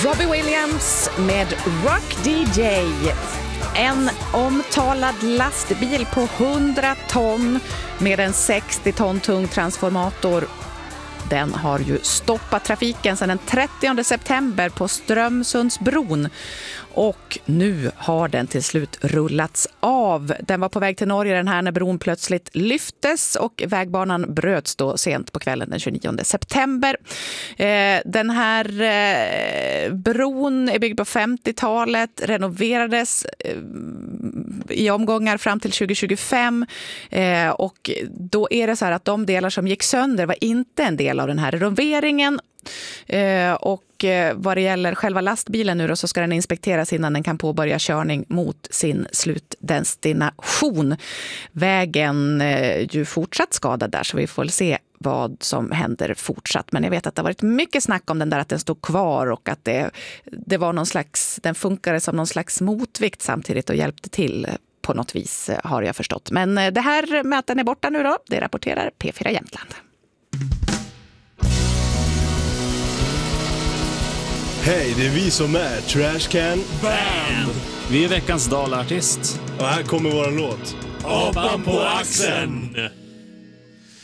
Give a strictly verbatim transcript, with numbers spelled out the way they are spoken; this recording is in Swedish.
Robbie Williams med Rock D J. En omtalad lastbil på hundra ton med en sextio ton tung transformator. Den har ju stoppat trafiken sedan den trettionde september på Strömsundsbron. Och nu har den till slut rullats av. Den var på väg till Norge den här när bron plötsligt lyftes och vägbanan bröts då sent på kvällen den tjugonionde september. Eh, den här eh, bron är byggd på femtiotalet, renoverades eh, i omgångar fram till tjugo tjugofem eh, och då är det så här att de delar som gick sönder var inte en del av den här renoveringen. Eh, och eh, vad det gäller själva lastbilen nu då, så ska den inspekteras innan den kan påbörja körning mot sin slutdestination. Vägen eh, ju fortsatt skadad där, så vi får se vad som händer fortsatt. Men jag vet att det har varit mycket snack om den där, att den stod kvar och att det, det var någon slags, den funkade som någon slags motvikt samtidigt och hjälpte till på något vis, har jag förstått. Men det här med att den är borta nu då, det rapporterar P fyra Jämtland. Hej, det är vi som är Trash Can Band. Vi är veckans dalartist. Och här kommer våran låt. Apan på axeln.